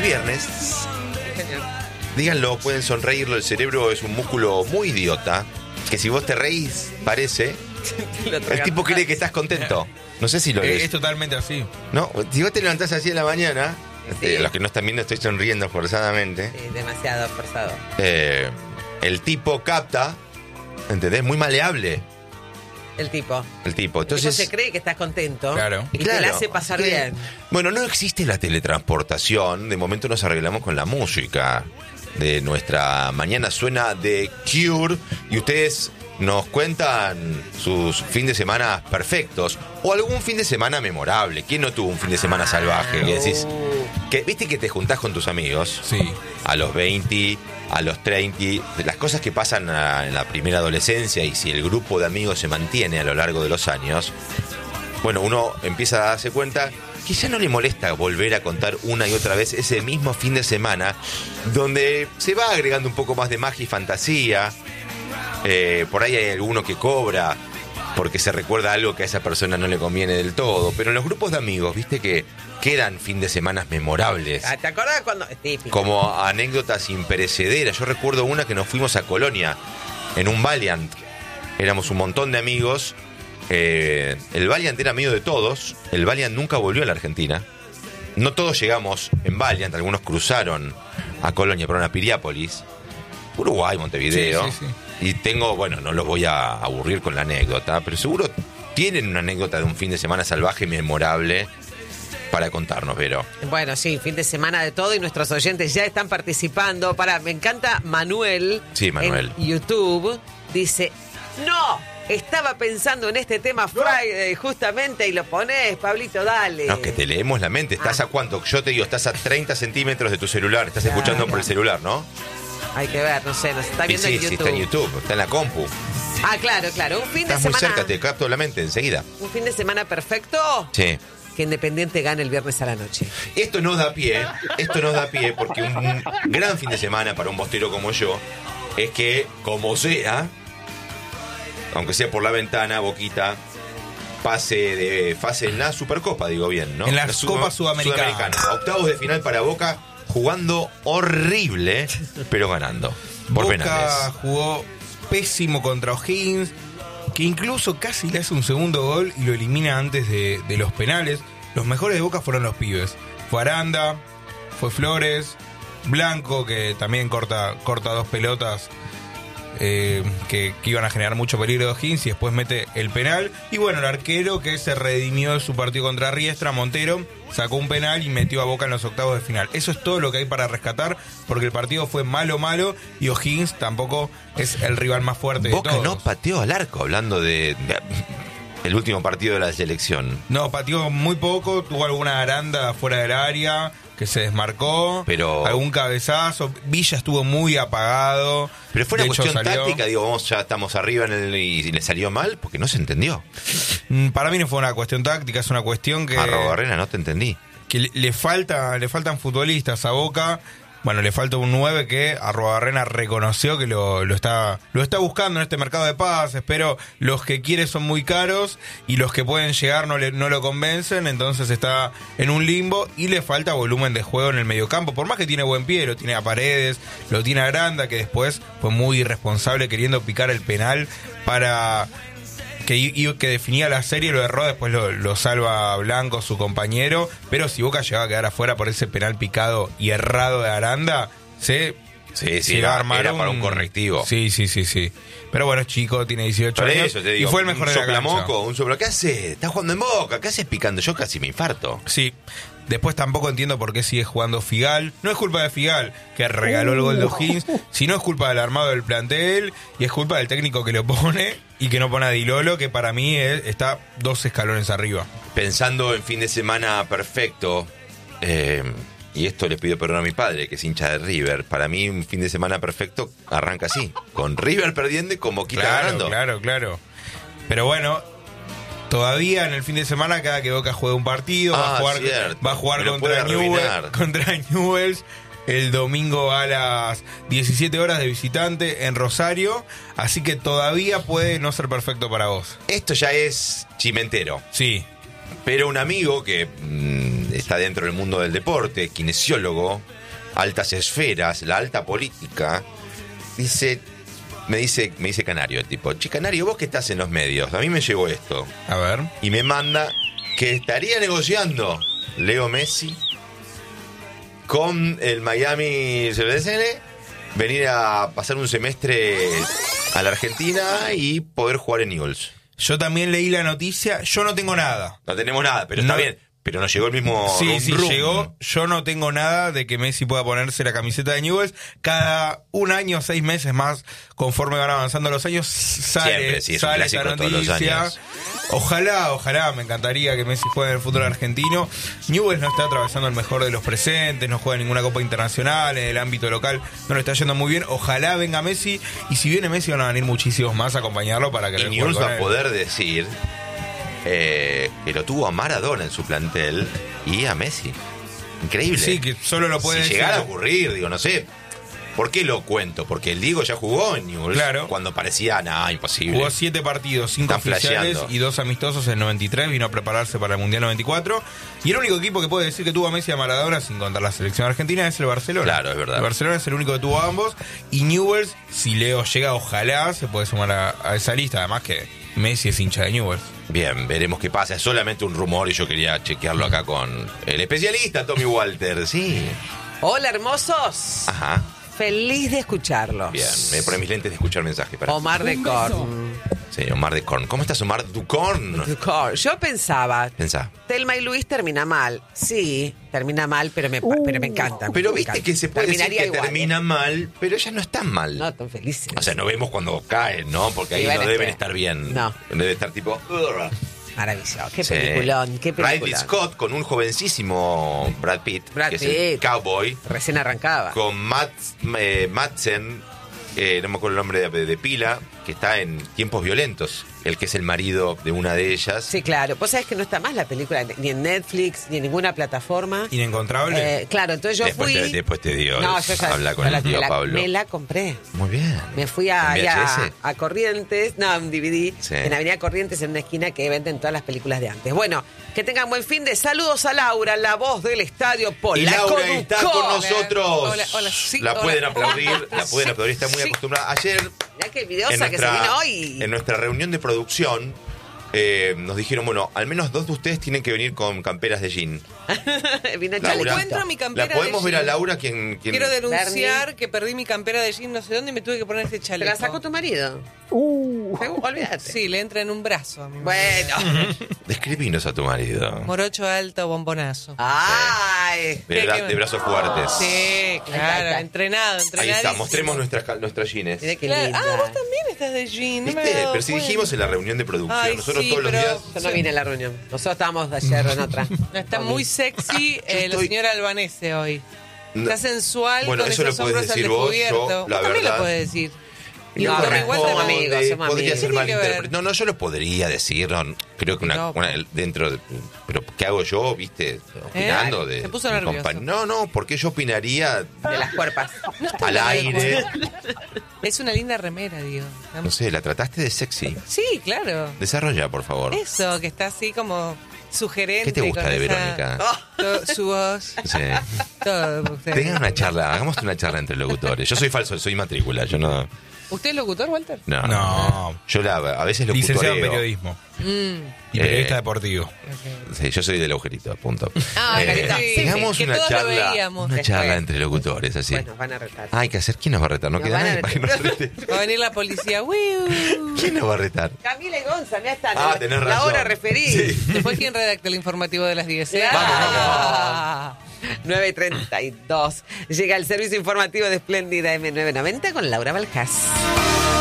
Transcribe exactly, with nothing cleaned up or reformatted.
viernes, díganlo, pueden sonreírlo, el cerebro es un músculo muy idiota, que si vos te reís, parece, el tipo cree que estás contento. No sé si lo es. Es, es totalmente así. No, si vos te levantás así en la mañana, Sí. eh, los que no están viendo estoy sonriendo forzadamente, Sí, demasiado forzado. eh, el tipo capta, ¿entendés? Muy maleable El tipo. el tipo. Entonces Entonces, se cree que estás contento. Claro. Y claro, te la hace pasar que- bien. Bueno, no existe la teletransportación. De momento nos arreglamos con la música de nuestra mañana suena de Cure y ustedes nos cuentan sus fin de semana perfectos o algún fin de semana memorable. ¿Quién no tuvo un fin de semana salvaje? Que decís, que viste que te juntás con tus amigos Sí. a los veinte, a los treinta, de las cosas que pasan a- en la primera adolescencia, y si el grupo de amigos se mantiene a lo largo de los años, bueno, uno empieza a darse cuenta que ya no le molesta volver a contar una y otra vez ese mismo fin de semana, donde se va agregando un poco más de magia y fantasía. Eh, por ahí hay alguno que cobra porque se recuerda algo que a esa persona no le conviene del todo, pero en los grupos de amigos, viste que quedan fin de semana memorables, Ah, ¿te acordás cuando...? Es típico. como anécdotas imperecederas. Yo recuerdo una que nos fuimos a Colonia en un Valiant. Éramos un montón de amigos. Eh, el Valiant era amigo de todos. El Valiant nunca volvió a la Argentina. No todos llegamos en Valiant. Algunos cruzaron a Colonia, pero a Piriápolis, Uruguay, Montevideo. Sí, sí, sí. Y tengo, bueno, no los voy a aburrir con la anécdota, pero seguro tienen una anécdota de un fin de semana salvaje memorable para contarnos, Vero. Bueno, sí, fin de semana de todo y nuestros oyentes ya están participando. Para, me encanta Manuel. Sí, Manuel. En YouTube dice, no, estaba pensando en este tema Friday justamente y lo pones, Pablito, dale. No, que te leemos la mente. ¿Estás Ah. a cuánto? Yo te digo, estás a treinta centímetros de tu celular. Estás Claro. escuchando por el celular, ¿no? Hay que ver, no sé, nos está Y viendo sí, en sí, YouTube. está en YouTube, está en la compu. Ah, claro, claro. Un fin Estás de muy semana. cerca, te capto la mente enseguida. Un fin de semana perfecto. Sí. Que Independiente gane el viernes a la noche. Esto nos da pie, esto nos da pie porque un gran fin de semana para un bostero como yo es que, como sea, aunque sea por la ventana, Boquita pase de fase en la Supercopa, digo bien, ¿no? En la Su- Copa Sudamericana. Octavos de final para Boca, jugando horrible, pero ganando. Por Boca penales. jugó pésimo contra O'Higgins, que incluso casi le hace un segundo gol y lo elimina antes de, de los penales. Los mejores de Boca fueron los pibes. Fue Aranda, fue Flores, Blanco, que también corta, corta dos pelotas eh, que, que iban a generar mucho peligro de O'Higgins, y después mete el penal. Y bueno, el arquero que se redimió de su partido contra Riestra, Montero, sacó un penal y metió a Boca en los octavos de final. Eso es todo lo que hay para rescatar, porque el partido fue malo, malo, y O'Higgins tampoco es el rival más fuerte Boca de todos. no pateó al arco, hablando de, de- el último partido de la selección. No, pateó muy poco, tuvo alguna aranda fuera del área que se desmarcó, Pero- algún cabezazo. Villa estuvo muy apagado. Pero fue una De hecho, cuestión salió- táctica, digo, vamos, ya estamos arriba en el, y le salió mal porque no se entendió. Mm, Para mí no fue una cuestión táctica, es una cuestión que, A Robarrena no te entendí. que le, le falta, le faltan futbolistas a Boca. Bueno, le falta un nueve que Arruabarrena reconoció que lo, lo está lo está buscando en este mercado de pases, pero los que quiere son muy caros y los que pueden llegar no, le, no lo convencen, entonces está en un limbo y le falta volumen de juego en el mediocampo. Por más que tiene buen pie, lo tiene a Paredes, lo tiene a Granda, que después fue muy irresponsable queriendo picar el penal para... Que, y que definía la serie, lo erró, después lo, lo salva Blanco, su compañero. Pero si Boca llegaba a quedar afuera por ese penal picado y errado de Aranda, se, Sí, sí, se era, va a armar era para un correctivo. Sí, sí, sí, sí. Pero bueno, es chico, tiene dieciocho Por años. eso te digo, y fue el mejor un de la cancha. soplamoco, un sopla. ¿Qué haces? ¿Estás jugando en Boca? ¿Qué haces picando? Yo casi me infarto. Sí. Después tampoco entiendo por qué sigue jugando Figal. No es culpa de Figal, que regaló el gol de O'Higgins, sino es culpa del armado del plantel y es culpa del técnico que lo pone y que no pone a Di Lolo, que para mí es- está dos escalones arriba. Pensando en fin de semana perfecto, eh, y esto le pido perdón a mi padre, que es hincha de River. Para mí un fin de semana perfecto arranca así, con River perdiendo y con Boquita Claro, ganando. claro, claro. Pero bueno, todavía en el fin de semana, cada que Boca juega un partido, va Ah, a jugar, cierto. va a jugar Me lo contra, puede Newell, arruinar. contra Newell's el domingo a las diecisiete horas de visitante en Rosario. Así que todavía puede no ser perfecto para vos. Esto ya es chimentero. Sí. Pero un amigo que mmm, está dentro del mundo del deporte, kinesiólogo, altas esferas, la alta política, dice, me dice, me dice Canario, el tipo, che, Canario, vos que estás en los medios, a mí me llegó esto. A ver. Y me manda que estaría negociando Leo Messi con el Miami C B C N, venir a pasar un semestre a la Argentina y poder jugar en Newell's. Yo también leí la noticia, yo no tengo nada. No tenemos nada, pero No. está bien. Pero nos llegó el mismo Sí, rum, sí, rum. llegó. Yo no tengo nada de que Messi pueda ponerse la camiseta de Newell's. Cada un año, seis meses más, conforme van avanzando los años, sale, Siempre, sí, es un sale esa clásico todos los noticia. años. Ojalá, ojalá, me encantaría que Messi juegue en el fútbol argentino. Newell's no está atravesando el mejor de los presentes, no juega ninguna copa internacional, en el ámbito local no le está yendo muy bien. Ojalá venga Messi, y si viene Messi van a venir muchísimos más a acompañarlo para que Y Newell's va a poder decir eh, que lo tuvo a Maradona en su plantel y a Messi. Increíble. Sí, que solo lo puede si decir. llegara a ocurrir, digo, no sé. ¿Por qué lo cuento? Porque el Diego ya jugó en Newell's. Claro. Cuando parecía, nada, imposible. Jugó siete partidos, cinco Están oficiales flasheando. y dos amistosos en noventa y tres. Vino a prepararse para el Mundial noventa y cuatro. Y el único equipo que puede decir que tuvo a Messi y a Maradona, sin contar la selección argentina, es el Barcelona. Claro, es verdad. El Barcelona es el único que tuvo a ambos. Y Newell's, si Leo llega, ojalá se puede sumar a, a esa lista. Además que Messi es hincha de Newell's. Bien, veremos qué pasa. Es solamente un rumor y yo quería chequearlo acá con el especialista Tommy Walter. Sí. Hola, hermosos. Ajá. Feliz de escucharlos. Bien, me ponen mis lentes de escuchar mensajes. Para Omar de Corn. Sí, Omar de Corn. ¿Cómo estás, Omar Ducorn? De Corn. Yo pensaba, Pensá. Telma y Luis termina mal. Sí, termina mal, pero me, pero me encanta. Pero me viste encanta. que se puede decir Terminaría que igual, termina ¿eh? mal, pero ella no está mal. No, están felices. O sea, no vemos cuando caen, ¿no? Porque ahí Sí, no bueno, deben es que- estar bien. No. Debe estar tipo... "Ugh". Maravilloso. Qué Sí. peliculón, qué Ridley película. Scott con un jovencísimo Brad Pitt, Brad que es el Pitt. cowboy, Recién arrancaba. con Matt, eh, Madsen, eh, no me acuerdo el nombre de, de pila, que está en Tiempos Violentos, el que es el marido de una de ellas. Sí, claro. Vos sabés que no está más la película ni en Netflix ni en ninguna plataforma. Inencontrable. Eh, claro, entonces yo después, fui. te, después te dio, No, yo ya habla con me el la- tío me la, Pablo. me la compré. Muy bien. Me fui a, ¿En allá V H S? a, a Corrientes, no, en D V D, Sí. en Avenida Corrientes, en una esquina que venden todas las películas de antes. Bueno, que tengan buen fin de saludos a Laura, la voz del estadio Y Polaco. Laura está con Ducó. nosotros. Hola, hola, sí, la hola. pueden aplaudir, la pueden Sí, aplaudir, está muy sí. acostumbrada. Ayer, Mirá qué en videosa que se nuestra, vino hoy. en nuestra reunión de producción, eh, nos dijeron, bueno, al menos dos de ustedes tienen que venir con camperas de jean. Vino Laura, chalequito. encuentro mi campera ¿La podemos de ver a jean? Laura quien, quien Quiero denunciar Bernie. que perdí mi campera de jean no sé dónde y me tuve que poner este ¿Te chaleco. la sacó tu marido? Uh. Olvídate. Sí, le entra en un brazo a mi Bueno. Describinos a tu marido. Morocho alto, bombonazo. Ay. De, bra- ¿Qué- qué- de brazos fuertes. Sí, Ahí está, ahí claro, está. entrenado, Ahí entrenado. está, mostremos nuestras, cal- nuestras jeans. Mirá qué Claro. linda. Ah, vos también estás de jean. No me ¿Viste? había dado Pero si cuenta. dijimos en la reunión de producción, Ay, nosotros sí, todos los pero- días... Yo no vine a la reunión. Nosotros estábamos ayer en otra. Está muy sexy eh, estoy- la señora Albanese hoy. No. Está sensual Bueno, con eso lo esos podés hombros al decir vos, descubierto. yo, la Vos también verdad- lo podés decir. Y No, Tommy pero Walter somos también. amigos, somos podría amigos. ser ¿Qué tiene que malinterpretado. ver? No, no, yo lo podría decir. no, creo que una, No. una- dentro de, pero ¿qué hago yo, viste? Opinando de. Se puso mi nervioso. compa- No, no, porque yo opinaría De las cuerpas. al aire. Es una linda remera, digo. No sé, la trataste de sexy. Sí, claro. Desarrolla, por favor. Eso, que está así como sugerente. ¿Qué te gusta con de esa- Verónica? To- su voz, Sí. todo. Usted. Tengan una charla, hagamos una charla entre locutores. Yo soy falso, soy matrícula, yo no. ¿Usted es locutor, Walter? No. No. Yo la, a veces lo Licenciado en periodismo Mm. y periodista Eh, deportivo. ok. Sí, yo soy del agujerito, punto. Ah, Eh, carita, sí, Tengamos que una todos lo charla, veíamos una después. charla entre locutores, así. Bueno, van a retar. Ah, hay que hacer. ¿Quién nos va a retar? No Nos queda van a nadie para que nos rete. Va a venir la policía. ¡Wiu! ¿Quién nos va a retar? Camila y Gonza, ya están. Ah, la- tenés La razón. hora referí. Sí. Después, ¿quién redacta el informativo de las diez? Claro. Ah. nueve y treinta y dos. Llega el servicio informativo de Espléndida M nueve noventa con Laura Valjas.